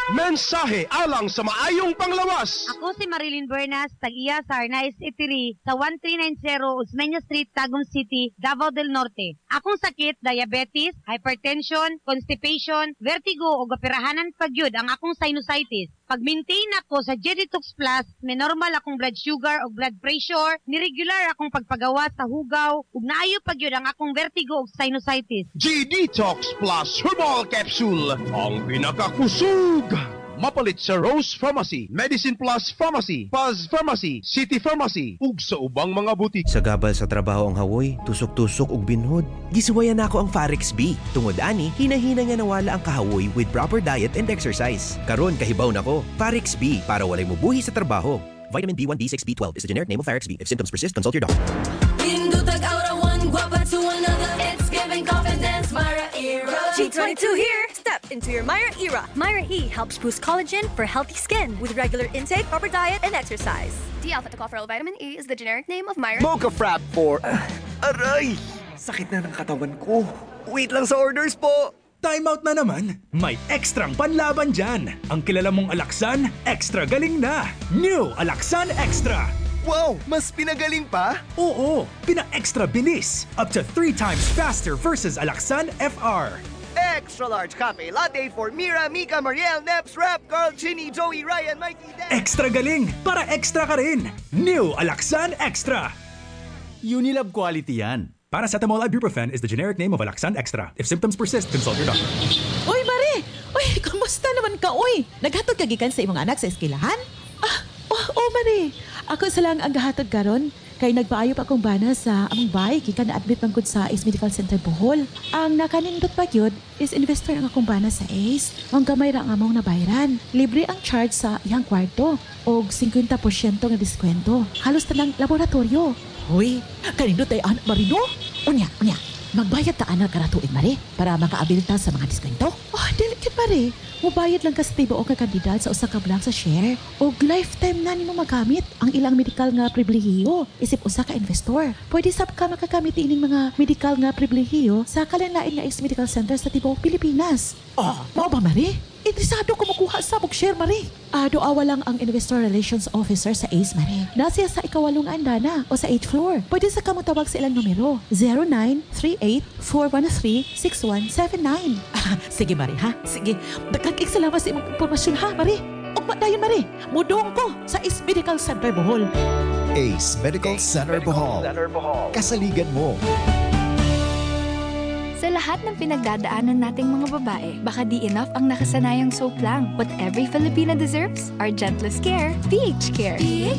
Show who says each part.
Speaker 1: Mensahe alang sa maayong panglawas.
Speaker 2: Ako si Marilyn Bernas, tag-iya sa Arnaiz Eatery sa 1390 Osmeña Street, Tagum City, Davao del Norte. Akong sakit, diabetes, hypertension, constipation, vertigo o gapirahanan pagyud ang akong sinusitis. Pag-maintain ako sa G-Detox Plus, may normal akong blood sugar o blood pressure, niregular akong pagpagawa sa hugaw, ug naayo pagyud ang akong vertigo o sinusitis.
Speaker 1: G-Detox Plus Herbal Capsule, ang pinakakusog. Mapalit sa Rose Pharmacy, Medicine Plus Pharmacy, Paz Pharmacy, City Pharmacy, ug sa ubang mga butik.
Speaker 3: Sa gabal sa trabaho ang hawoy, tusok-tusok ug binhod. Gisuwayan nako ang Farex B. Tungod ani, hinahina nga nawala ang kahawoy with proper diet and exercise. Karon kahibaw nako, Farex B para walay mubuhi sa trabaho. Vitamin B1, B6, B12 is the generic name of Farex B. If symptoms persist, consult your doctor.
Speaker 4: Indutag aura one, guapa to another. It's giving confidence, Myra era.
Speaker 5: G22 here! Step into your Myra era. Myra E helps boost collagen for healthy skin with regular intake, proper diet, and exercise.
Speaker 6: D-alpha-tocopherol vitamin E is the generic name of Myra.
Speaker 7: Mocha Frap for... aray! Sakit na ng katawan ko. Wait lang sa orders po.
Speaker 8: Time out na naman. May ekstrang panlaban dyan. Ang kilala mong Alaxan, extra galing na. New Alaxan Extra.
Speaker 7: Wow! Mas pinagaling pa?
Speaker 8: Oo, pina-extra bilis. Up to 3 times faster versus Alaxan FR.
Speaker 7: Extra large cafe latte for Mira, Mika, Mariel, Neps, Rap, Carl, Chinny, Joey, Ryan, Mikey, Dan.
Speaker 8: Extra galing para extra ka rin. New Alaxan Extra.
Speaker 9: Unilab quality yan.
Speaker 8: Paracetamol ibuprofen is the generic name of Alaxan Extra. If symptoms persist, consult your doctor.
Speaker 10: Uy, Mare! Uy, kamusta naman ka, uy? Naghatod ka gikan sa imong anak sa eskwelahan? Mare. Ako sa lang ang gahatod karon kay nagpaayo pa akong bana sa among bay gikan na-admit man gud sa Ace Medical Center Bohol. Ang nakanindot pa gyud is investor ang akong bana sa Ace. Ang gamay ra ang among nabayran. Libre ang charge sa iyang kwarto og 50% nga diskwento. Halos tanang laboratorio. Hoy, kanindot ay anak Marino? Unya. Magbayad ta anak karatuig, Mare, para makaabil ta sa mga diskwento. Oh, delicate, Mare. Mubayad lang ka sa tibo o ka kandidat sa usa ka blank sa share. O lifetime na nimo magamit ang ilang medical nga pribilehiyo. Isip usa ka investor. Pwede sab ka makagamit ining mga medical nga pribilehiyo sa kalanlain nga Ace Medical Center sa tibuok Pilipinas. Oh, mao ba, Mare? Interesado ko makuha sa share, Mare. Doawa lang ang Investor Relations Officer sa Ace, Mare. Nasiya sa ikawalong andana o sa 8th floor. Pwede sa kamutawag sa ilang numero. 0938-413-6179. Sige, Mare, ha? Sige. Nagkakik salamat sa imong impormasyon, ha, Mare? Ugma dayon, Mare. Mudong ko sa Ace Medical Center Bohol.
Speaker 11: Ace Medical Center Bohol. Kasaligan mo.
Speaker 6: Sa lahat ng pinagdadaanan nating mga babae, baka di enough ang nakasanayang soap lang. What every Filipina deserves, our gentlest care, PH Care.